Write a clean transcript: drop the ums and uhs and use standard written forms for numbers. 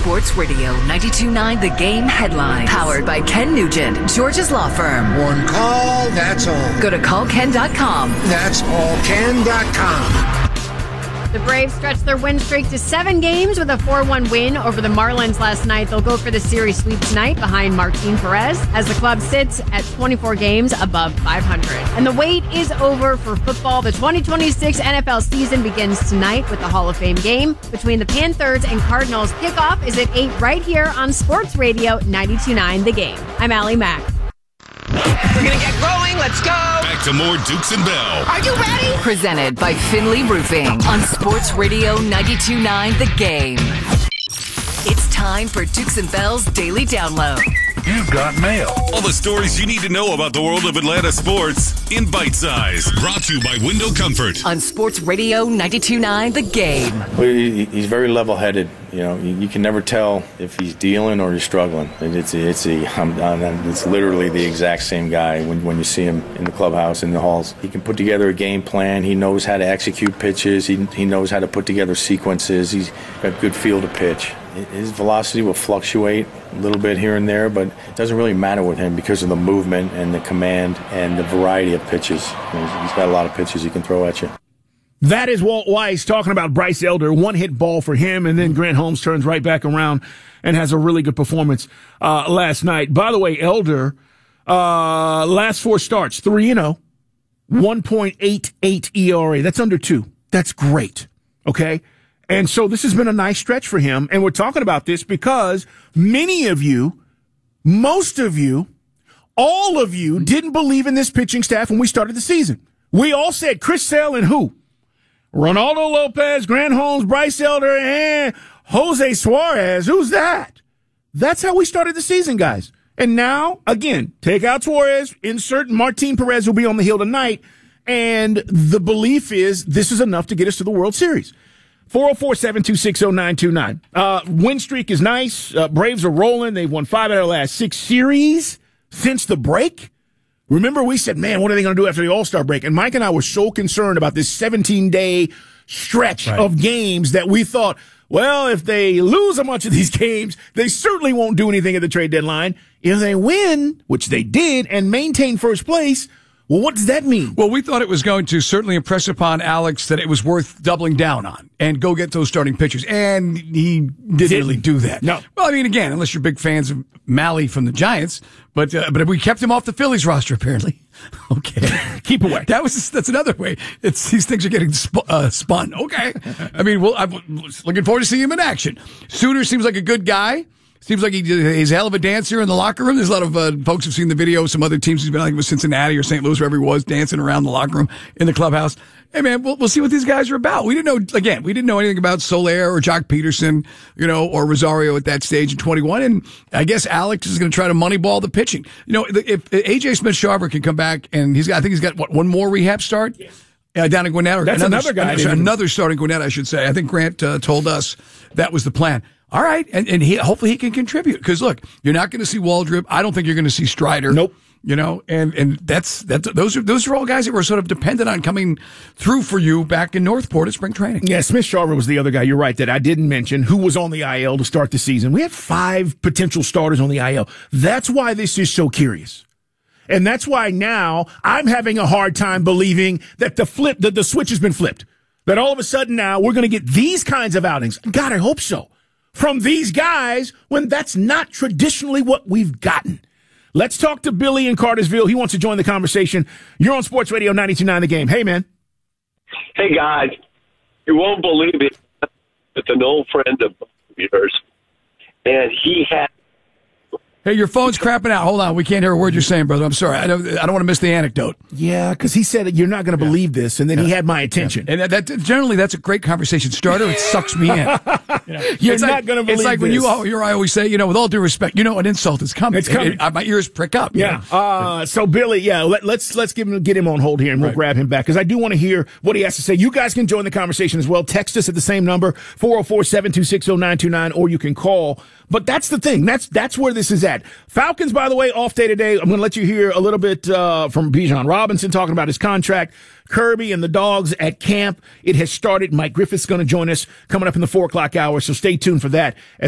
Sports Radio 92.9 The Game headlines. Powered by Ken Nugent, George's Law Firm. One call, that's all. Go to callken.com. That's allken.com. The Braves stretched their win streak to 7 games with a 4-1 win over the Marlins last night. They'll go for the series sweep tonight behind Martin Perez as the club sits at 24 games above 500. And the wait is over for football. The 2026 NFL season begins tonight with the Hall of Fame game between the Panthers and Cardinals. Kickoff is at 8 right here on Sports Radio 92.9 The Game. I'm Allie Mack. We're going to get going. Let's go. Back to more Dukes and Bell. Are you ready? Presented by Finley Roofing on Sports Radio 92.9 The Game. It's time for Dukes and Bell's Daily Download. You've got mail. All the stories you need to know about the world of Atlanta sports in bite size. Brought to you by Window Comfort. On Sports Radio 92.9 The Game. Well, he's very level-headed. You know, you can never tell if he's dealing or he's struggling. It's literally the exact same guy when you see him in the clubhouse, in the halls. He can put together a game plan. He knows how to execute pitches. He knows how to put together sequences. He's got good feel to pitch. His velocity will fluctuate a little bit here and there, but it doesn't really matter with him because of the movement and the command and the variety of pitches. He's got a lot of pitches he can throw at you. That is Walt Weiss talking about Bryce Elder. One-hit ball for him, and then Grant Holmes turns right back around and has a really good performance last night. By the way, Elder, last 4 starts, 3-0, 1.88 ERA. That's under 2. That's great, okay? And so this has been a nice stretch for him, and we're talking about this because many of you, most of you, all of you didn't believe in this pitching staff when we started the season. We all said Chris Sale and who? Ronaldo Lopez, Grant Holmes, Bryce Elder, and Jose Suarez. Who's that? That's how we started the season, guys. And now, again, take out Suarez, insert Martin Perez, who'll be on the hill tonight, and the belief is this is enough to get us to the World Series. 404-726-0929. Win streak is nice. Braves are rolling. They've won 5 out of their last 6 series since the break. Remember, we said, man, what are they going to do after the All-Star break? And Mike and I were so concerned about this 17-day stretch of games that we thought, well, if they lose a bunch of these games, they certainly won't do anything at the trade deadline. If they win, which they did, and maintain first place, well, what does that mean? Well, we thought it was going to certainly impress upon Alex that it was worth doubling down on and go get those starting pitchers. And he didn't really do that. No. Well, I mean, again, unless you're big fans of Malley from the Giants, but we kept him off the Phillies roster, apparently. Okay. Keep away. That's another way. These things are getting spun. Okay. I mean, I'm looking forward to seeing him in action. Suter seems like a good guy. Seems like he's a hell of a dancer in the locker room. There's a lot of folks who've seen the video. Some other teams he's been, like it was Cincinnati or St. Louis, wherever he was, dancing around the locker room in the clubhouse. Hey, man, we'll see what these guys are about. We didn't know anything about Soler or Jock Peterson, or Rosario at that stage in 21. And I guess Alex is going to try to moneyball the pitching. If A.J. Smith-Shawver can come back, and I think he's got, one more rehab start? Yes. Down in Gwinnett. That's another guy. Another starting Gwinnett, I should say. I think Grant told us that was the plan. All right, and hopefully he can contribute. Because, look, you're not going to see Waldrop. I don't think you're going to see Strider. Nope. And those are all guys that were sort of dependent on coming through for you back in Northport at spring training. Yeah, Smith-Shawver was the other guy, you're right, that I didn't mention, who was on the IL to start the season. We had 5 potential starters on the IL. That's why this is so curious. And that's why now I'm having a hard time believing that the switch has been flipped. That all of a sudden now we're going to get these kinds of outings. God, I hope so. From these guys when that's not traditionally what we've gotten. Let's talk to Billy in Cartersville. He wants to join the conversation. You're on Sports Radio 92.9 The Game. Hey, man. Hey, guys. You won't believe it. It's an old friend of yours, and he had... Hey, your phone's crapping out. Hold on. We can't hear a word you're saying, brother. I'm sorry. I don't want to miss the anecdote. Yeah, because he said you're not going to believe this, and then he had my attention. And generally, that's a great conversation starter. It sucks me in. You're not going to believe this. It's like when you I always say, with all due respect, an insult is coming. It's coming. My ears prick up. Yeah. So, Billy, let's get him on hold here, and we'll grab him back, because I do want to hear what he has to say. You guys can join the conversation as well. Text us at the same number, 404-726-0929, or you can call. But that's the thing. That's where this is at. Falcons, by the way, off day today. I'm going to let you hear a little bit from Bijan Robinson talking about his contract. Kirby and the Dogs at camp. It has started. Mike Griffith's going to join us coming up in the 4 o'clock hour, so stay tuned for that.